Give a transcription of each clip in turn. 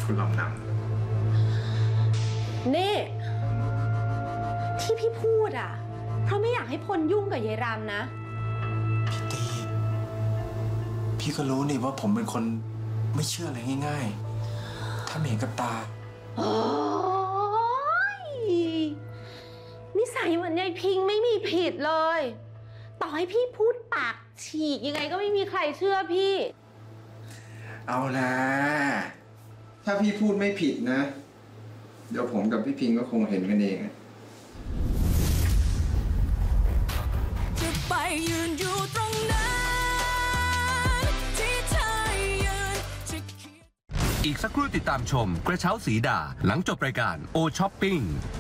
คุณลำนำนี่ที่พี่พูดอ่ะเพราะไม่อยากให้พลยุ่งกับยายรำนะพี่ตีพี่ก็รู้นี่ว่าผมเป็นคนไม่เชื่ออะไรง่ายๆถ้าไม่เห็นกับตาโอ้ยนิสัยเหมือนยายพิงไม่มีผิดเลยต่อให้พี่พูดปากฉีกยังไงก็ไม่มีใครเชื่อพี่เอานะถ้าพี่พูดไม่ผิดนะเดี๋ยวผมกับพี่พิงก็คงเห็นกันเองจะไปยืนอยู่ตรงนั้นที่เธอยืนอีกสักครู่ติดตามชมกระเช้าสีดาหลังจบรายการโอช้อปปิ้ง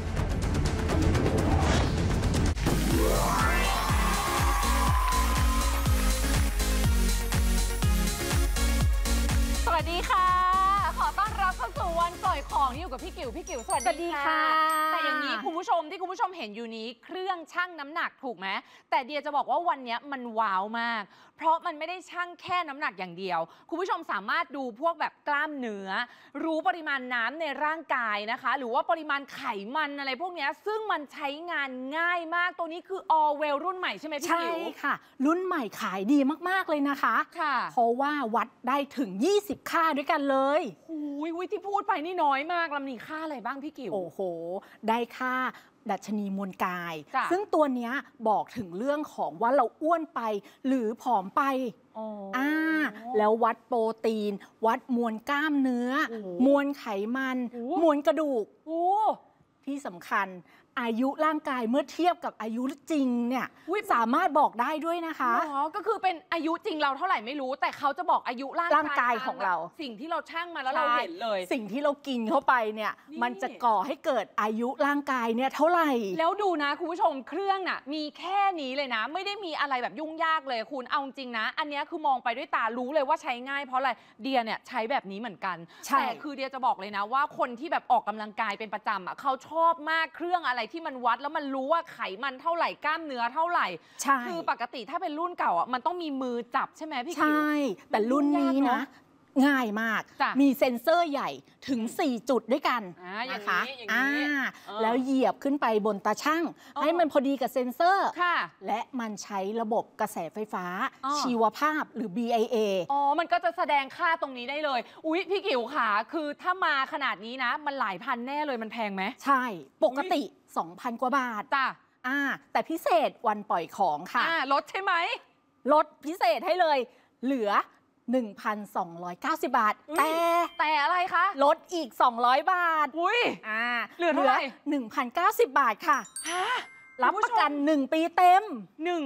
สวัสดีค่ะขอต้อนรับเข้าสู่วันปล่อยของอยู่กับพี่กิ๋วสวัสดีค่ะแต่อย่างนี้คุณผู้ชมที่คุณผู้ชมเห็นอยู่นี้เครื่องชั่งน้ำหนักถูกไหมแต่เดียจะบอกว่าวันนี้มันว้าวมากเพราะมันไม่ได้ชั่งแค่น้ำหนักอย่างเดียวคุณผู้ชมสามารถดูพวกแบบกล้ามเนื้อรู้ปริมาณน้ำในร่างกายนะคะหรือว่าปริมาณไขมันอะไรพวกนี้ซึ่งมันใช้งานง่ายมากตัวนี้คือ All Well รุ่นใหม่ใช่ไหมพี่กิ๋วใช่ค่ะรุ่นใหม่ขายดีมากๆเลยนะคะค่ะเพราะว่าวัดได้ถึง20ค่าด้วยกันเลยอุ้ยที่พูดไปนี่น้อยมากลำนี้ค่าอะไรบ้างพี่กิ๋วโอ้โหได้ค่าดัชนีมวลกายซึ่งตัวเนี้ยบอกถึงเรื่องของว่าเราอ้วนไปหรือผอมไปแล้ววัดโปรตีนวัดมวลกล้ามเนื้อมวลไขมันมวลกระดูกที่สำคัญอายุร่างกายเมื่อเทียบกับอายุจริงเนี่ยสามารถบอกได้ด้วยนะคะก็คือเป็นอายุจริงเราเท่าไหร่ไม่รู้แต่เขาจะบอกอายุร่างกายของเราสิ่งที่เราชั่งมาแล้วเราเห็นเลยสิ่งที่เรากินเข้าไปเนี่ยมันจะก่อให้เกิดอายุร่างกายเนี่ยเท่าไหร่แล้วดูนะคุณผู้ชมเครื่องน่ะมีแค่นี้เลยนะไม่ได้มีอะไรแบบยุ่งยากเลยคุณเอาจริงนะอันนี้คือมองไปด้วยตารู้เลยว่าใช้ง่ายเพราะอะไรเดียเนี่ยใช้แบบนี้เหมือนกันแต่คือเดียจะบอกเลยนะว่าคนที่แบบออกกำลังกายเป็นประจำอ่ะเขาชอบมากเครื่องอะไรที่มันวัดแล้วมันรู้ว่าไขมันเท่าไหร่กล้ามเนื้อเท่าไหร่คือปกติถ้าเป็นรุ่นเก่าอ่ะมันต้องมีมือจับใช่ไหมพี่ใช่แต่รุ่นนี้นะง่ายมากมีเซ็นเซอร์ใหญ่ถึง4จุดด้วยกันนะคะแล้วเหยียบขึ้นไปบนตาช่างให้มันพอดีกับเซ็นเซอร์และมันใช้ระบบกระแสไฟฟ้าชีวภาพหรือ BIA มันก็จะแสดงค่าตรงนี้ได้เลยอุ๊ยพี่กิ๋วขาคือถ้ามาขนาดนี้นะมันหลายพันแน่เลยมันแพงไหมใช่ปกติ 2,000 กว่าบาทแต่พิเศษวันปล่อยของค่ะลดใช่ไหมลดพิเศษให้เลยเหลือ1,290 บาทแต่อะไรคะลดอีก200 บาทเหลือ 1,090 บาทค่ะรับประกัน1 ปีเต็ม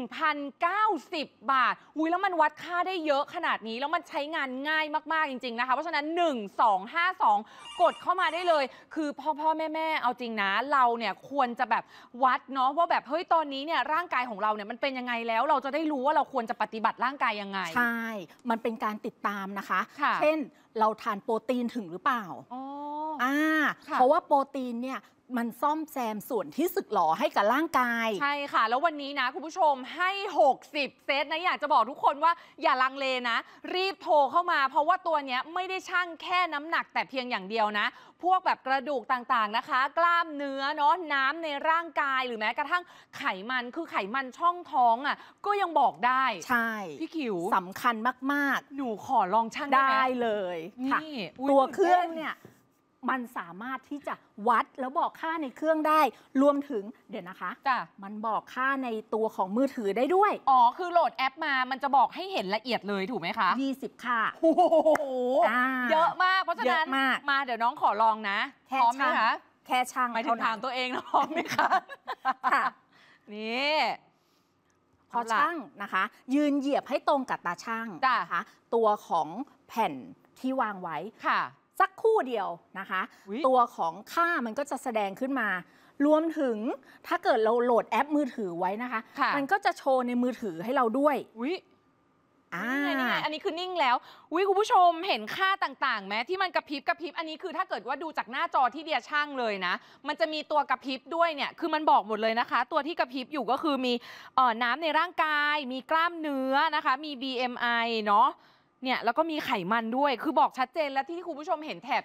1,090 บาทแล้วมันวัดค่าได้เยอะขนาดนี้แล้วมันใช้งานง่ายมากๆจริงๆนะคะเพราะฉะนั้น1252กดเข้ามาได้เลยคือพ่อแม่เอาจริงนะเราเนี่ยควรจะแบบวัดเนาะว่าแบบเฮ้ยตอนนี้เนี่ยร่างกายของเราเนี่ยมันเป็นยังไงแล้วเราจะได้รู้ว่าเราควรจะปฏิบัติร่างกายยังไงใช่มันเป็นการติดตามนะคะเช่นเราทานโปรตีนถึงหรือเปล่าเพราะว่าโปรตีนเนี่ยมันซ่อมแซมส่วนที่สึกหรอให้กับร่างกายใช่ค่ะแล้ววันนี้นะคุณผู้ชมให้60เซตนะอยากจะบอกทุกคนว่าอย่าลังเลนะรีบโทรเข้ามาเพราะว่าตัวนี้ไม่ได้ชั่งแค่น้ำหนักแต่เพียงอย่างเดียวนะพวกแบบกระดูกต่างๆนะคะกล้ามเนื้อเนาะน้ำในร่างกายหรือแม้กระทั่งไขมันคือไขมันช่องท้องก็ยังบอกได้ใช่พี่ขิวสำคัญมากๆหนูขอลองชั่งได้เลยค่ะตัวเครื่องเนี่ยมันสามารถที่จะวัดแล้วบอกค่าในเครื่องได้รวมถึงเดี๋ยวนะคะมันบอกค่าในตัวของมือถือได้ด้วยคือโหลดแอปมามันจะบอกให้เห็นละเอียดเลยถูกไหมคะ 20ค่าเยอะมากเพราะฉะนั้นมาเดี๋ยวน้องขอลองนะพร้อมไหมคะแค่ช่างหมายถึงถามตัวเองนะพร้อมไหมคะค่ะนี่พอช่างนะคะยืนเหยียบให้ตรงกับตาช่างนะคะตัวของแผ่นที่วางไว้สักครู่เดียวนะคะตัวของค่ามันก็จะแสดงขึ้นมารวมถึงถ้าเกิดเราโหลดแอปมือถือไว้นะคะมันก็จะโชว์ในมือถือให้เราด้วยนี่อันนี้คือนิ่งแล้วคุณผู้ชมเห็นค่าต่างๆไหมที่มันกระพริบอันนี้คือถ้าเกิดว่าดูจากหน้าจอที่เดียช่างเลยนะมันจะมีตัวกระพริบด้วยเนี่ยคือมันบอกหมดเลยนะคะตัวที่กระพริบอยู่ก็คือมีน้ำในร่างกายมีกล้ามเนื้อนะคะมี BMI เนาะเนี่ยแล้วก็มีไขมันด้วยคือบอกชัดเจนแล้วที่คุณผู้ชมเห็นแถบ